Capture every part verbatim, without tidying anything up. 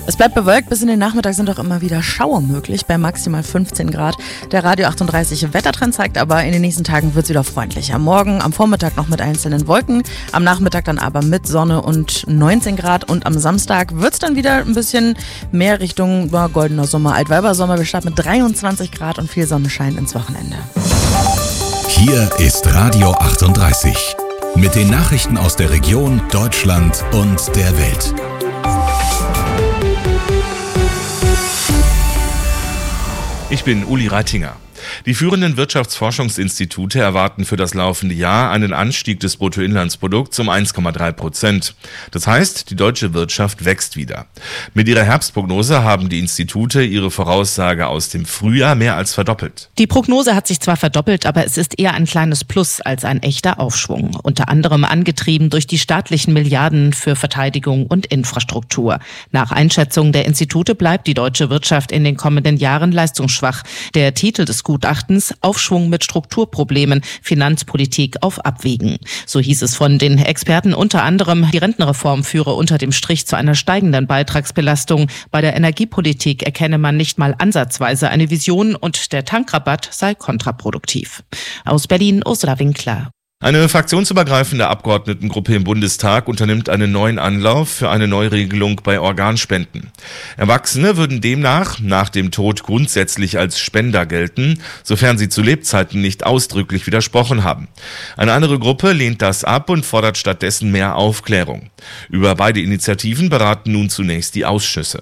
Es bleibt bewölkt, bis in den Nachmittag sind auch immer wieder Schauer möglich, bei maximal fünfzehn Grad. Der Radio achtunddreißig Wettertrend zeigt aber, in den nächsten Tagen wird es wieder freundlicher. Morgen am Vormittag noch mit einzelnen Wolken, am Nachmittag dann aber mit Sonne und neunzehn Grad. Und am Samstag wird es dann wieder ein bisschen mehr Richtung ja, goldener Sommer, Altweibersommer. Wir starten mit dreiundzwanzig Grad und viel Sonnenschein ins Wochenende. Hier ist Radio achtunddreißig mit den Nachrichten aus der Region, Deutschland und der Welt. Ich bin Uli Reitinger. Die führenden Wirtschaftsforschungsinstitute erwarten für das laufende Jahr einen Anstieg des Bruttoinlandsprodukts um eins Komma drei Prozent. Das heißt, die deutsche Wirtschaft wächst wieder. Mit ihrer Herbstprognose haben die Institute ihre Voraussage aus dem Frühjahr mehr als verdoppelt. Die Prognose hat sich zwar verdoppelt, aber es ist eher ein kleines Plus als ein echter Aufschwung. Unter anderem angetrieben durch die staatlichen Milliarden für Verteidigung und Infrastruktur. Nach Einschätzung der Institute bleibt die deutsche Wirtschaft in den kommenden Jahren leistungsschwach. Der Titel des Gutachtens: Aufschwung mit Strukturproblemen, Finanzpolitik auf Abwägen. So hieß es von den Experten unter anderem, die Rentenreform führe unter dem Strich zu einer steigenden Beitragsbelastung. Bei der Energiepolitik erkenne man nicht mal ansatzweise eine Vision und der Tankrabatt sei kontraproduktiv. Aus Berlin, Ursula Winkler. Eine fraktionsübergreifende Abgeordnetengruppe im Bundestag unternimmt einen neuen Anlauf für eine Neuregelung bei Organspenden. Erwachsene würden demnach nach dem Tod grundsätzlich als Spender gelten, sofern sie zu Lebzeiten nicht ausdrücklich widersprochen haben. Eine andere Gruppe lehnt das ab und fordert stattdessen mehr Aufklärung. Über beide Initiativen beraten nun zunächst die Ausschüsse.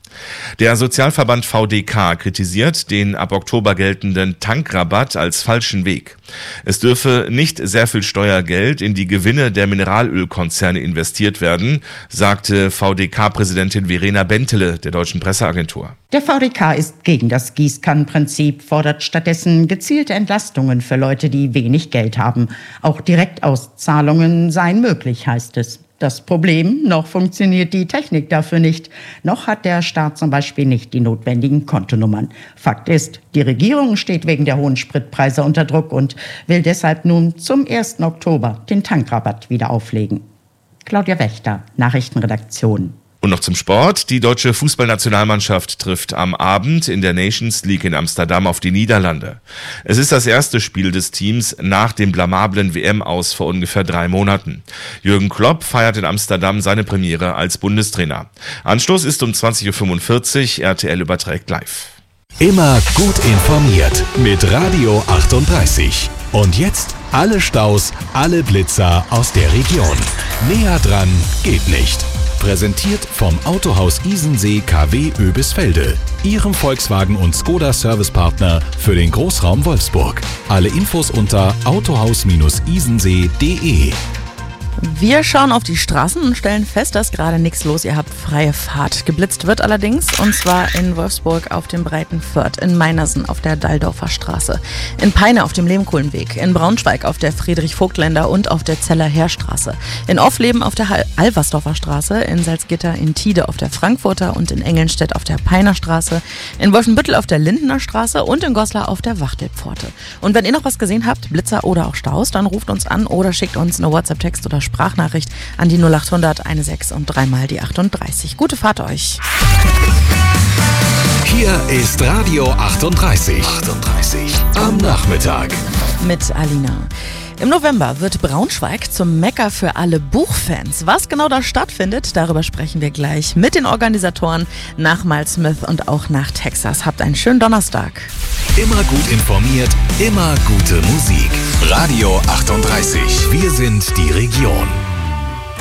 Der Sozialverband V D K kritisiert den ab Oktober geltenden Tankrabatt als falschen Weg. Es dürfe nicht sehr viel Steuergeld in die Gewinne der Mineralölkonzerne investiert werden, sagte V D K-Präsidentin Verena Bentele der Deutschen Presseagentur. Der V D K ist gegen das Gießkannenprinzip, fordert stattdessen gezielte Entlastungen für Leute, die wenig Geld haben. Auch Direktauszahlungen seien möglich, heißt es. Das Problem, noch funktioniert die Technik dafür nicht. Noch hat der Staat zum Beispiel nicht die notwendigen Kontonummern. Fakt ist, die Regierung steht wegen der hohen Spritpreise unter Druck und will deshalb nun zum ersten Oktober den Tankrabatt wieder auflegen. Claudia Wächter, Nachrichtenredaktion. Und noch zum Sport. Die deutsche Fußballnationalmannschaft trifft am Abend in der Nations League in Amsterdam auf die Niederlande. Es ist das erste Spiel des Teams nach dem blamablen W M-Aus vor ungefähr drei Monaten. Jürgen Klopp feiert in Amsterdam seine Premiere als Bundestrainer. Anstoß ist um zwanzig Uhr fünfundvierzig, R T L überträgt live. Immer gut informiert mit Radio achtunddreißig. Und jetzt alle Staus, alle Blitzer aus der Region. Näher dran geht nicht. Präsentiert vom Autohaus Isensee K W Oebisfelde, Ihrem Volkswagen- und Skoda-Servicepartner für den Großraum Wolfsburg. Alle Infos unter autohaus isensee punkt de. Wir schauen auf die Straßen und stellen fest, dass gerade nichts los. Ihr habt freie Fahrt. Geblitzt wird allerdings, und zwar in Wolfsburg auf dem Breiten Fürth, in Meinersen auf der Dalldorfer Straße, in Peine auf dem Lehmkuhlenweg, in Braunschweig auf der Friedrich-Voigtländer und auf der Zeller Heerstraße, in Offleben auf der Alversdorfer Straße, in Salzgitter, in Tide auf der Frankfurter und in Engelnstedt auf der Peiner Straße, in Wolfenbüttel auf der Lindener Straße und in Goslar auf der Wachtelpforte. Und wenn ihr noch was gesehen habt, Blitzer oder auch Staus, dann ruft uns an oder schickt uns eine WhatsApp-Text oder Sprachnachricht an die null achthundert sechzehn und dreimal die achtunddreißig. Gute Fahrt euch. Hier ist Radio achtunddreißig. achtunddreißig am Nachmittag. Mit Alina. Im November wird Braunschweig zum Mekka für alle Buchfans. Was genau da stattfindet, darüber sprechen wir gleich mit den Organisatoren nach Miles Smith und auch nach Texas. Habt einen schönen Donnerstag. Immer gut informiert, immer gute Musik. Radio achtunddreißig. Wir sind die Region.